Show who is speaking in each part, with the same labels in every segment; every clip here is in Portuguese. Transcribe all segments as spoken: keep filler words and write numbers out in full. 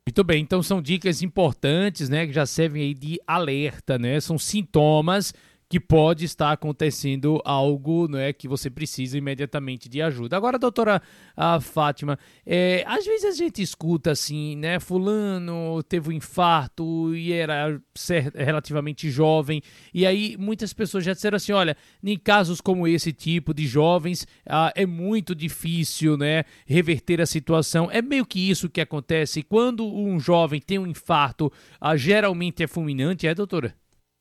Speaker 1: Muito bem, então são dicas importantes, né, que já servem aí de alerta, né? São sintomas que pode estar acontecendo algo, né, que você precisa imediatamente de ajuda. Agora, doutora ah, Fátima, é, às vezes a gente escuta assim, né, fulano teve um infarto e era cer- relativamente jovem, e aí muitas pessoas já disseram assim, olha, em casos como esse tipo de jovens, ah, é muito difícil, né, reverter a situação. É meio que isso que acontece quando um jovem tem um infarto, ah, geralmente é fulminante, é, doutora?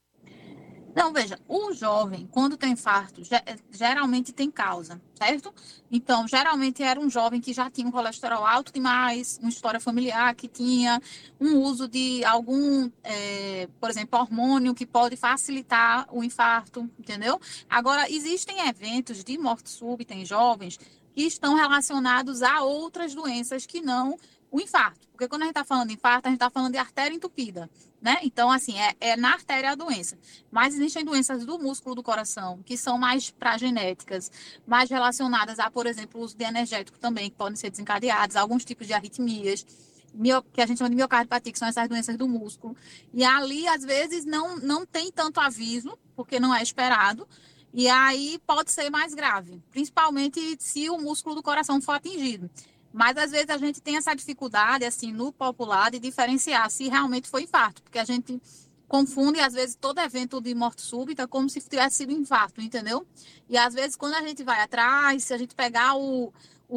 Speaker 2: Não, veja, o jovem, quando tem infarto, ge- geralmente tem causa, certo? Então, geralmente era um jovem que já tinha um colesterol alto demais, uma história familiar que tinha um uso de algum, eh, por exemplo, hormônio que pode facilitar o infarto, entendeu? Agora, existem eventos de morte súbita em jovens que estão relacionados a outras doenças que não o infarto. Porque quando a gente está falando de infarto, a gente está falando de artéria entupida, né? Então, assim, é, é na artéria a doença. Mas existem doenças do músculo do coração, que são mais pragenéticas, mais relacionadas a, por exemplo, o uso de energético também, que podem ser desencadeados, alguns tipos de arritmias, que a gente chama de miocardiopatia, que são essas doenças do músculo. E ali, às vezes, não, não tem tanto aviso, porque não é esperado, e aí pode ser mais grave, principalmente se o músculo do coração for atingido. Mas às vezes a gente tem essa dificuldade, assim, no popular, de diferenciar se realmente foi infarto, porque a gente confunde, às vezes, todo evento de morte súbita como se tivesse sido infarto, entendeu? E às vezes, quando a gente vai atrás, se a gente pegar o,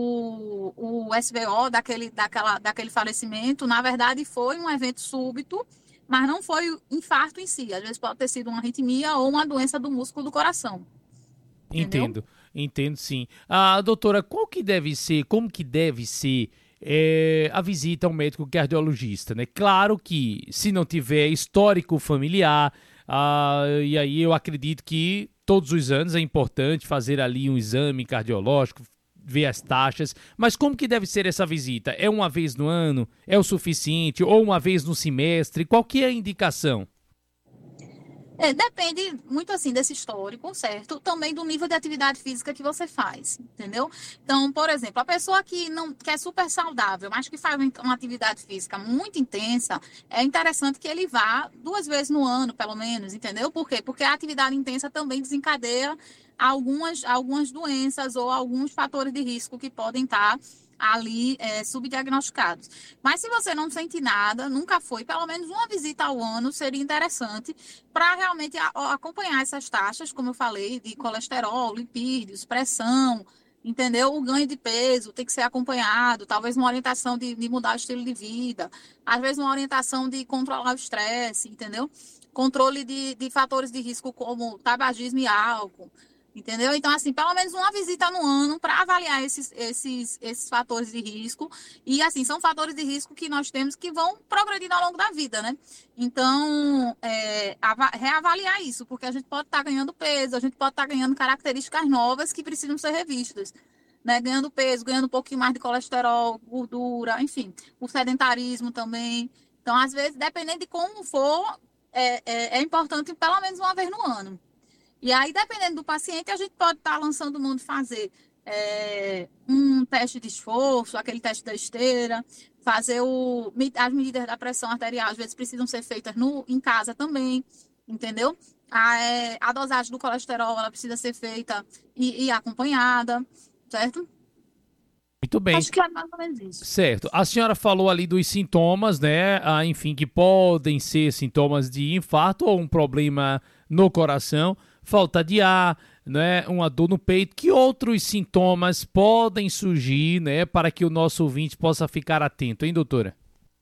Speaker 2: o, o S V O daquele, daquela, daquele falecimento, na verdade foi um evento súbito, mas não foi infarto em si. Às vezes pode ter sido uma arritmia ou uma doença do músculo do coração, entendeu?
Speaker 1: Entendo, entendo sim. Ah, doutora, qual que deve ser, como que deve ser é, a visita ao médico cardiologista, né? Claro que se não tiver histórico familiar, ah, e aí eu acredito que todos os anos é importante fazer ali um exame cardiológico, ver as taxas, mas como que deve ser essa visita? É uma vez no ano? É o suficiente? Ou uma vez no semestre? Qual que é a indicação?
Speaker 2: É, depende muito assim desse histórico, certo? Também do nível de atividade física que você faz, entendeu? Então, por exemplo, a pessoa que não que é super saudável, mas que faz uma atividade física muito intensa, é interessante que ele vá duas vezes no ano, pelo menos, entendeu? Por quê? Porque a atividade intensa também desencadeia algumas, algumas doenças ou alguns fatores de risco que podem estar ali é, subdiagnosticados. Mas se você não sente nada, nunca foi, pelo menos uma visita ao ano seria interessante para realmente a, acompanhar essas taxas, como eu falei, de colesterol, lipídios, pressão, entendeu? O ganho de peso tem que ser acompanhado, talvez uma orientação de, de mudar o estilo de vida, às vezes uma orientação de controlar o estresse, entendeu? Controle de, de fatores de risco como tabagismo e álcool. Entendeu? Então, assim, pelo menos uma visita no ano para avaliar esses, esses, esses fatores de risco. E, assim, são fatores de risco que nós temos que vão progredindo ao longo da vida, né? Então, é, reavaliar isso, porque a gente pode estar tá ganhando peso, a gente pode estar tá ganhando características novas que precisam ser revistas. Né? Ganhando peso, ganhando um pouquinho mais de colesterol, gordura, enfim, o sedentarismo também. Então, às vezes, dependendo de como for, é, é, é importante pelo menos uma vez no ano. E aí, dependendo do paciente, a gente pode estar lançando mão de fazer é, um teste de esforço, aquele teste da esteira, fazer o, as medidas da pressão arterial, às vezes precisam ser feitas no, em casa também, entendeu? A, é, a dosagem do colesterol, ela precisa ser feita e, e acompanhada, certo?
Speaker 1: Muito bem.
Speaker 2: Acho que é mais ou menos isso.
Speaker 1: Certo. A senhora falou ali dos sintomas, né? Ah, enfim, que podem ser sintomas de infarto ou um problema no coração, falta de ar, né? Uma dor no peito. Que outros sintomas podem surgir, né? Para que o nosso ouvinte possa ficar atento, hein, doutora?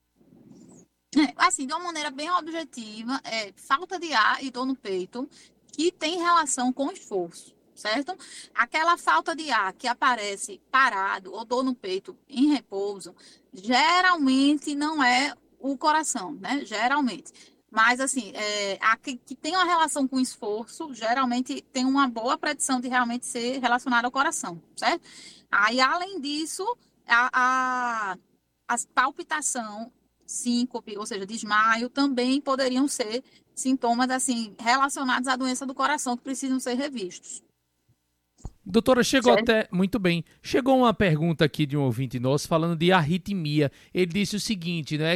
Speaker 2: É, assim, de uma maneira bem objetiva, é falta de ar e dor no peito, que tem relação com esforço, certo? Aquela falta de ar que aparece parado ou dor no peito em repouso, geralmente não é o coração, né? Geralmente. Mas, assim, é, a que, que tem uma relação com esforço, geralmente tem uma boa predição de realmente ser relacionada ao coração, certo? Aí, além disso, a, a, a palpitação síncope, ou seja, desmaio, também poderiam ser sintomas assim relacionados à doença do coração que precisam ser revistos.
Speaker 1: Doutora, chegou
Speaker 2: Certo?
Speaker 1: até. Muito bem. Chegou uma pergunta aqui de um ouvinte nosso falando de arritmia. Ele disse o seguinte, né?